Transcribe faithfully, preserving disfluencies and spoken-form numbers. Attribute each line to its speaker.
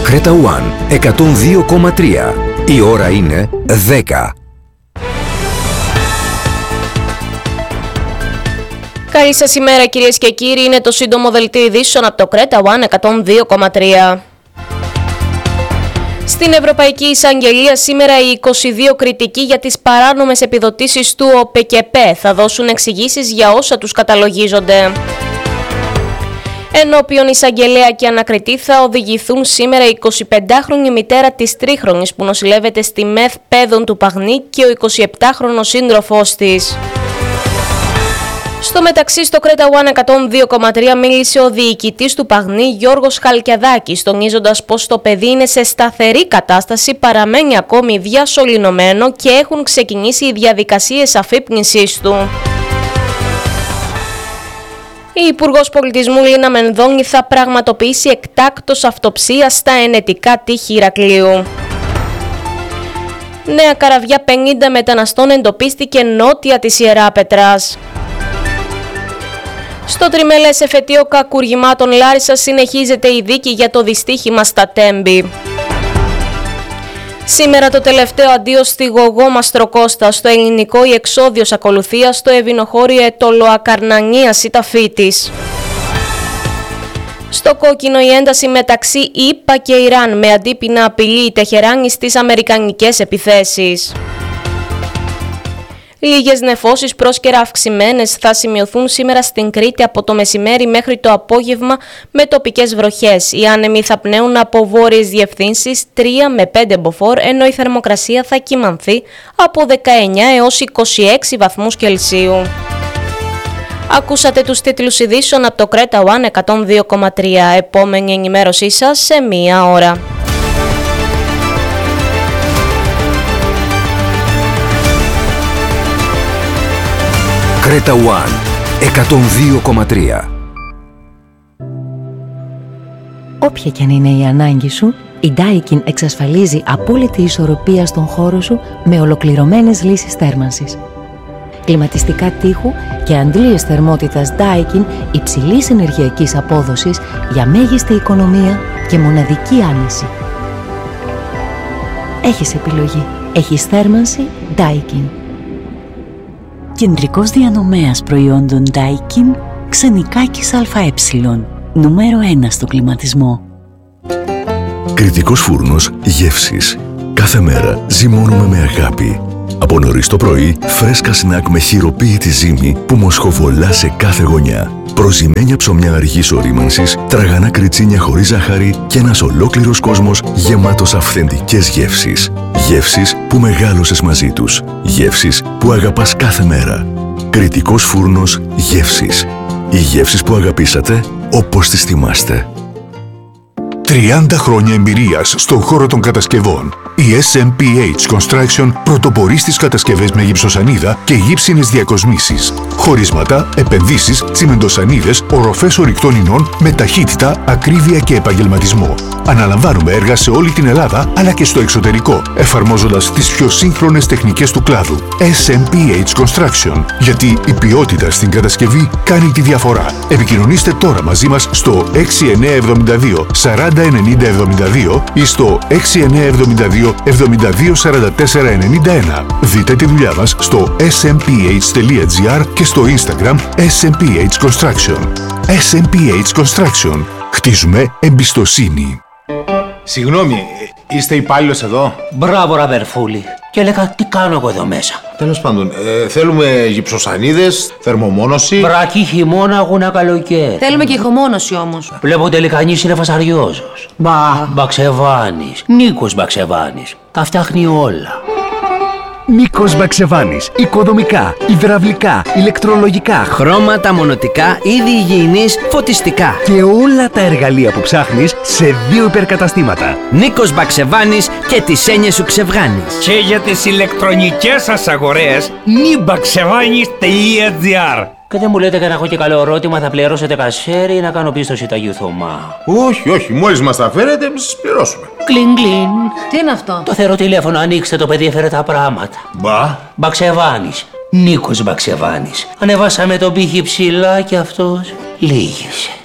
Speaker 1: Κρέτα One εκατόν δύο κόμμα τρία. Η ώρα είναι δέκα.
Speaker 2: Καλή σας ημέρα κυρίες και κύριοι, είναι το σύντομο δελτίο ειδήσεων από το Κρέτα One εκατόν δύο κόμμα τρία. Στην Ευρωπαϊκή Εισαγγελία σήμερα οι είκοσι δύο κριτικοί για τις παράνομες επιδοτήσεις του ΟΠΕΚΕΠΕ θα δώσουν εξηγήσεις για όσα τους καταλογίζονται. Ενώπιον εισαγγελέα και ανακριτή θα οδηγηθούν σήμερα η εικοσιπεντάχρονη μητέρα της τρίχρονης που νοσηλεύεται στη ΜΕΘ Πέδων του Παγνή και ο εικοσιεπτάχρονος σύντροφός της. Στο μεταξύ, στο Κρέτα One εκατόν δύο κόμμα τρία μίλησε ο διοικητής του Παγνή Γιώργος Χαλκιαδάκης, τονίζοντας πως το παιδί είναι σε σταθερή κατάσταση, παραμένει ακόμη διασωληνωμένο και έχουν ξεκινήσει οι διαδικασίες αφύπνισης του. Η Υπουργός Πολιτισμού Λίνα Μενδώνη θα πραγματοποιήσει εκτάκτως αυτοψία στα ενετικά τείχη Ηρακλείου. Νέα καραβιά πενήντα μεταναστών εντοπίστηκε νότια της Ιεράπετρας. Στο τριμελές εφετείο κακουργημάτων Λάρισα συνεχίζεται η δίκη για το δυστύχημα στα Τέμπη. Σήμερα το τελευταίο αντίο στη Γογό Μαστροκώστα, στο ελληνικό η εξόδιος ακολουθία στο ευηνοχώριο Ετωλοακαρνανίας η ταφή της. Στο κόκκινο η ένταση μεταξύ ΗΠΑ και Ιράν με αντίπεινα απειλή η Τεχεράνη στις αμερικανικές επιθέσεις. Λίγες νεφώσεις πρόσκαιρα αυξημένες θα σημειωθούν σήμερα στην Κρήτη από το μεσημέρι μέχρι το απόγευμα με τοπικές βροχές. Οι άνεμοι θα πνέουν από βόρειες διευθύνσεις τρία με πέντε μποφόρ, ενώ η θερμοκρασία θα κυμανθεί από δεκαεννιά έως είκοσι έξι βαθμούς Κελσίου. Ακούσατε τους τίτλους ειδήσεων από το Κρέτα One εκατόν δύο κόμμα τρία. Επόμενη ενημέρωσή σας σε μία ώρα.
Speaker 1: Κρέτα One εκατόν δύο κόμμα τρία.
Speaker 3: Όποια και αν είναι η ανάγκη σου, η Daikin εξασφαλίζει απόλυτη ισορροπία στον χώρο σου με ολοκληρωμένες λύσεις θέρμανσης. Κλιματιστικά τείχου και αντλίες θερμότητας Daikin υψηλής ενεργειακής απόδοσης για μέγιστη οικονομία και μοναδική άνεση. Έχεις επιλογή. Έχεις θέρμανση Daikin.
Speaker 4: Κεντρικός διανομέας προϊόντων Daikin, Ξενικάκης ΑΕ, νούμερο ένα στο κλιματισμό.
Speaker 5: Κρητικός φούρνος γεύσης. Κάθε μέρα ζυμώνουμε με αγάπη. Από νωρίς το πρωί, φρέσκα σνακ με χειροποίητη ζύμη που μοσχοβολά σε κάθε γωνιά. Προζυμένια ψωμιά αργής ορίμανσης, τραγανά κριτσίνια χωρίς ζάχαρη και ένας ολόκληρος κόσμος γεμάτος αυθεντικές γεύσεις. Γεύσεις που μεγάλωσες μαζί τους. Γεύσεις που αγαπάς κάθε μέρα. Κρητικός φούρνος γεύσης. Οι γεύσεις που αγαπήσατε όπως τις θυμάστε.
Speaker 6: τριάντα χρόνια εμπειρίας στον χώρο των κατασκευών. Η ες εμ πι έιτς Construction πρωτοπορεί στις κατασκευές με γυψοσανίδα και γύψινες διακοσμήσεις. Χωρίσματα, επενδύσεις, τσιμεντοσανίδες, οροφές ορυκτών ινών με ταχύτητα, ακρίβεια και επαγγελματισμό. Αναλαμβάνουμε έργα σε όλη την Ελλάδα αλλά και στο εξωτερικό, εφαρμόζοντας τις πιο σύγχρονες τεχνικές του κλάδου. ες εμ πι έιτς Construction. Γιατί η ποιότητα στην κατασκευή κάνει τη διαφορά. Επικοινωνήστε τώρα μαζί μας στο έξι εννιά εβδομήντα δύο σαράντα ενενήντα εβδομήντα δύο ή στο έξι εννιά εβδομήντα δύο εβδομήντα δύο σαράντα τέσσερα ενενήντα ένα. Δείτε τη δουλειά μας στο ες εμ πι έιτς τελεία τζι άρ και στο Instagram ες εμ πι έιτς Construction. ες εμ πι έιτς Construction. Χτίζουμε εμπιστοσύνη.
Speaker 7: Συγγνώμη, είστε υπάλληλος εδώ?
Speaker 8: Μπράβο ρε αδερφούλη. Και έλεγα τι κάνω εγώ εδώ μέσα.
Speaker 7: Τέλος πάντων, ε, θέλουμε γυψοσανίδες, θερμομόνωση.
Speaker 8: Βρακή χειμώνα, αγούνα καλοκαίρι.
Speaker 9: Θέλουμε και ηχομόνωση όμως.
Speaker 8: Βλέπω τελικανής είναι φασαριόζος. Μπα. Μπαξεβάνης. Νίκος Μπαξεβάνης. Τα φτιάχνει όλα.
Speaker 10: Νίκος Μπαξεβάνης. Οικοδομικά, υδραυλικά, ηλεκτρολογικά,
Speaker 11: χρώματα, μονοτικά, είδη υγιεινής, φωτιστικά.
Speaker 10: Και όλα τα εργαλεία που ψάχνεις σε δύο υπερκαταστήματα.
Speaker 11: Νίκος Μπαξεβάνης και τις έννοιες σου ξεβγάνεις.
Speaker 12: Και για τις ηλεκτρονικές σας αγορές, νιμπαξεβάνης τελεία τζι άρ.
Speaker 8: Και δεν μου λέτε και να έχω και καλό ερώτημα, θα πληρώσετε κασέρι ή να κάνω πίστοση Ταγίου Θωμά?
Speaker 7: Όχι, όχι, μόλις μας τα φέρετε, εμείς σας πληρώσουμε.
Speaker 8: Κλιν, κλιν.
Speaker 9: Τι είναι αυτό?
Speaker 8: Το θεωρώ τηλέφωνο, ανοίξτε το, παιδί έφερε τα πράγματα.
Speaker 7: Μπα.
Speaker 8: Μπαξεβάνης. Νίκος Μπαξεβάνης. Ανεβάσαμε τον πύχη ψηλά και αυτός λύγησε.